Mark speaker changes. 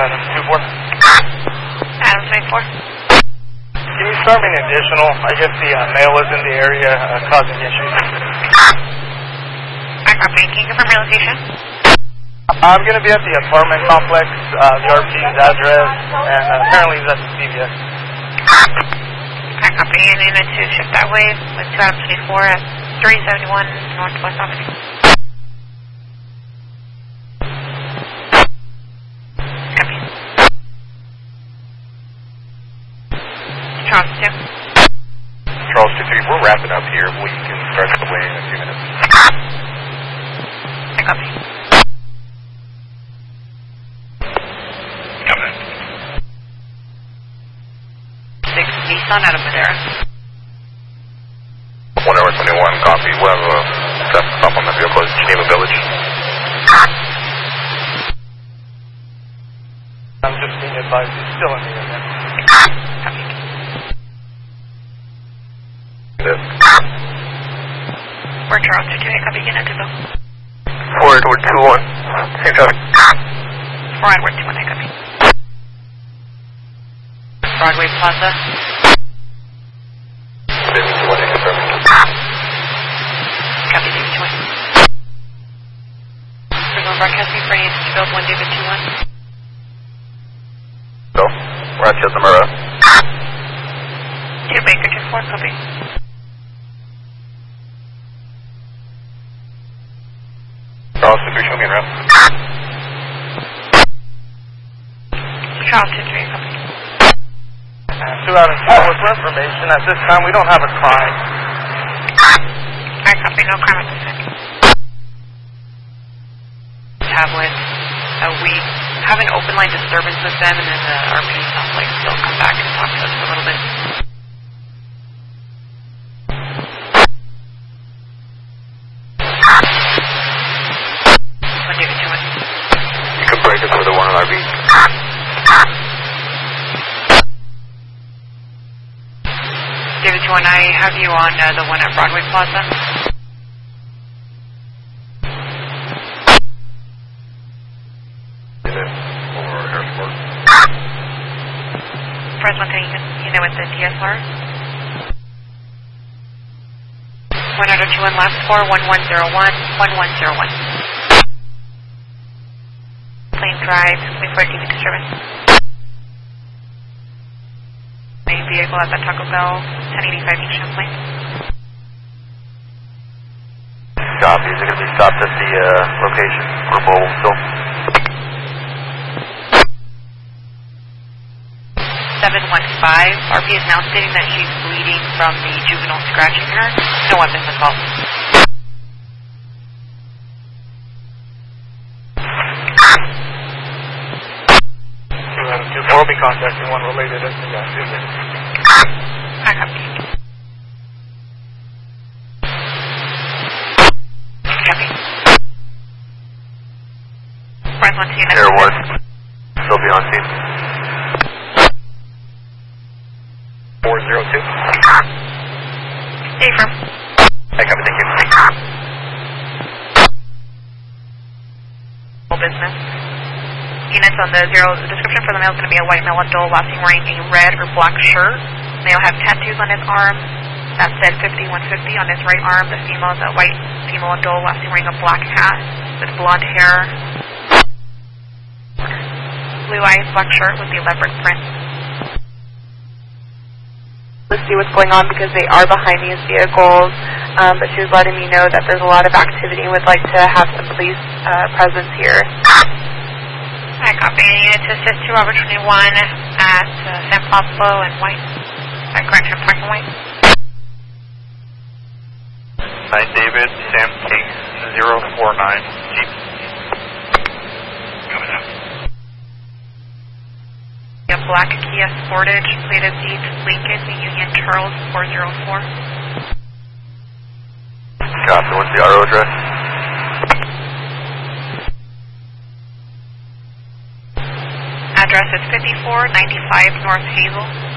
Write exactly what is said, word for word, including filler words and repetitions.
Speaker 1: Adam two four.
Speaker 2: Adam three four.
Speaker 1: Can you start me an additional? I guess the uh, male is in the area uh, causing issues.
Speaker 2: I copy. Can you confirm your location?
Speaker 1: I'm going to be at the apartment complex, uh, the R P's address, and uh, apparently he's at the C V S.
Speaker 2: I copy. And you need to shift that way with two Adam twenty-four at three seventy-one Northwest Avenue. Copy. Charles two.
Speaker 3: Charles two three, we're wrapping up here. We can start the way in a few minutes.
Speaker 2: I copy.
Speaker 3: Coming.
Speaker 2: Six Nissan out of Madera.
Speaker 3: one hour twenty-one, copy. We have a step up on the vehicle. It's Geneva Village.
Speaker 1: I'm just being advised he's still in the area.
Speaker 2: Copy. We're Charles two two. I copy. Again, Edward.
Speaker 3: four Edward two one. Same traffic.
Speaker 2: four Edward two one. I copy. Broadway Plaza.
Speaker 3: David two one, I confirm.
Speaker 2: Copy. David two one. Signal broadcasting for any build one David two one.
Speaker 3: So, Rochester, Murrah.
Speaker 2: two Baker two four. Copy.
Speaker 3: Charles two three, show me in route.
Speaker 2: Charles two three. Copy.
Speaker 1: Two out of two. With for information, at this time we don't have a crime.
Speaker 2: I copy. No crime at this time. Tablet. Uh, we have an open line disturbance with them, and then the R P sounds like they'll come back and talk to us for a little bit. One David two one.
Speaker 3: You can break us with a one on R V.
Speaker 2: David two one, I have you on uh, the one at Broadway Plaza.
Speaker 3: Or Harrisburg.
Speaker 2: Press one thing, you know, with the D S R. one zero two one last four, one one zero one, one one zero one. Plane Drive, twenty four T V disturbance. Main vehicle at the Taco Bell, ten eighty-five East Champlain.
Speaker 3: Copy. Is it going to be stopped at the uh, location or mobile still?
Speaker 2: seven one five. R P is now stating that she's bleeding from the juvenile scratching her. No weapons involved.
Speaker 1: Two out of two. We'll be contacting one related as the guy.
Speaker 2: I copy. Copy. Press one two.
Speaker 3: Air one. Still be on scene. four zero two.
Speaker 2: Stay firm.
Speaker 3: Hey, copy, thank you.
Speaker 2: Business. Units on the zero, the description for the male is going to be a white male adult, last seen wearing a red or black shirt. Male has tattoos on his arm. That said fifty-one fifty on his right arm. The female is a white female adult, last seen wearing a black hat with blonde hair. Blue eyes, black shirt with the leopard print.
Speaker 4: To see what's going on because they are behind these vehicles, um, but she was letting me know that there's a lot of activity and would like to have some police uh, presence here.
Speaker 2: I copy. Unit to assist to Robert twenty-one at uh, San Pablo and White. Uh, correction, Park and White.
Speaker 3: nine David, Sam King, zero four nine, Jeep. Coming up.
Speaker 2: A black Kia Sportage, plated seats, Lincoln, Union Charles, four zero four.
Speaker 3: Copy, what's the R O address?
Speaker 2: Address is fifty-four ninety-five North Hazel.